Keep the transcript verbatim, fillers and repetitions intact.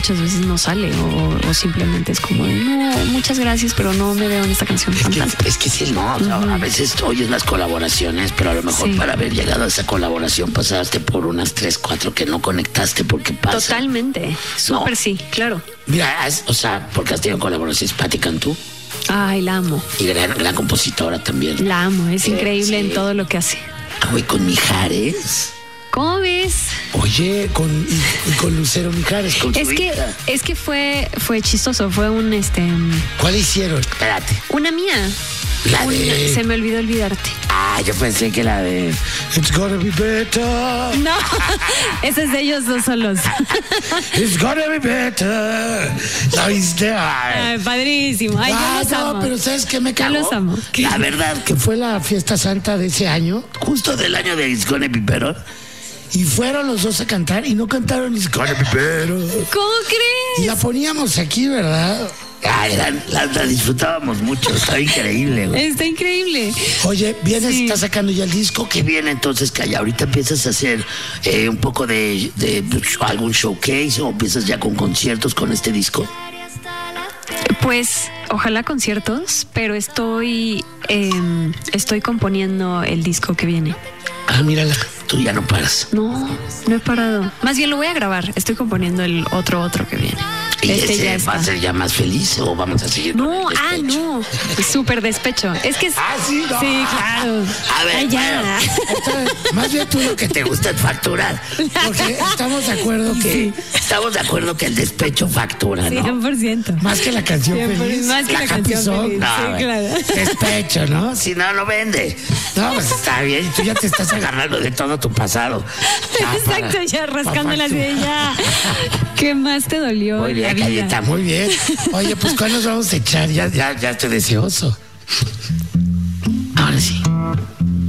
muchas veces no sale o, o simplemente es como de no, muchas gracias, pero no me veo en esta canción. Es que, es que sí, no, o sea, uh-huh. a veces oyes las colaboraciones, pero a lo mejor sí. para haber llegado a esa colaboración pasaste por unas tres, cuatro que no conectaste porque pasa. Totalmente, súper no. sí, claro. Mira, has, o sea, porque has tenido colaboraciones, Patti Cantú. Ay, la amo. Y gran, gran compositora también. La amo, es eh, increíble sí. en todo lo que hace. Ah, güey, con Mijares. ¿Cómo ves? Oye, con, y, y con Lucero Mijares. Con es que hija. es que fue fue chistoso, fue un este. ¿Cuál hicieron? Espérate. Una mía. La una, de... Se me olvidó olvidarte. Ah, yo pensé que la de It's gonna be better. No, ese es de ellos dos solos. It's gonna be better. La viste. Ay, padrísimo. Ay, ah, yo los no, amo. pero ¿sabes qué me cagó? Yo los amo. La verdad que fue la fiesta santa de ese año, justo del año de It's gonna be better. Y fueron los dos a cantar y no cantaron It's gonna be better. ¿Cómo crees? Y la poníamos aquí, ¿verdad? Ay, la, la, la disfrutábamos mucho, está increíble, güey. Está increíble. Oye, vienes, sí. estás sacando ya el disco. ¿Qué viene entonces, que ya ahorita empiezas a hacer eh, un poco de, de, de algún showcase o empiezas ya con conciertos con este disco? Pues ojalá conciertos, pero estoy eh, estoy componiendo el disco que viene. Ah, mírala, tú ya no paras. No, no he parado. Más bien lo voy a grabar. Estoy componiendo el otro otro que viene. ¿Y este ese ya va a ser ya más feliz o vamos a seguir? No, ah, no. Súper despecho. Es que es... Ah, sí, no. Sí, claro. A ver, Ay, ya. Bueno, más bien tú lo que te gusta es facturar. Porque estamos de acuerdo que... Sí. Estamos de acuerdo que el despecho factura, ¿no? cien por ciento. Más que la canción cien por ciento. feliz. Más que la, la canción song, feliz. No, sí, claro. Despecho, ¿no? Si no, no vende. No, pues está bien. Tú ya te estás agarrando de todo tu pasado. Ya, Exacto, para, ya rascándola así de ya. ¿Qué más te dolió? Muy bien, Cayeta, muy bien. Oye, pues ¿cuál nos vamos a echar? Ya, ya, ya estoy deseoso. Ahora sí.